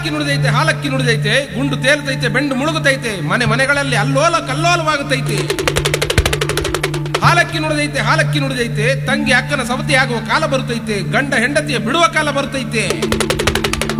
ಹಾಲಕ್ಕಿ ನುಡಿದೈತೆ ಹಾಲಕ್ಕಿ ನುಡಿದೈತೆ, ಗುಂಡು ತೇಲ್ತೈತೆ ಬೆಂಡು ಮುಳುಗುತ್ತೈತೆ, ಮನೆಗಳಲ್ಲಿ ಅಲ್ಲೋಲ ಕಲ್ಲೋಲವಾಗುತ್ತೈತೆ. ಹಾಲಕ್ಕಿ ನುಡಿದೈತೆ ಹಾಲಕ್ಕಿ ನುಡಿದೈತೆ, ತಂಗಿ ಅಕ್ಕನ ಸವತಿ ಆಗುವ ಕಾಲ ಬರುತ್ತೈತೆ, ಗಂಡ ಹೆಂಡತಿಯ ಬಿಡುವ ಕಾಲ ಬರುತ್ತೈತೆ.